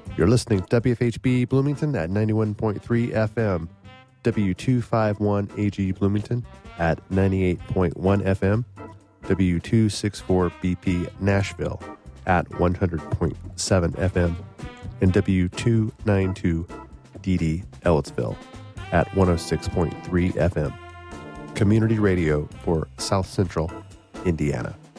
You're listening to WFHB Bloomington at 91.3 FM, W251AG Bloomington at 98.1 FM, W264BP Nashville at 100.7 FM, and W292DD Ellettsville at 106.3 FM. Community radio for South Central Indiana.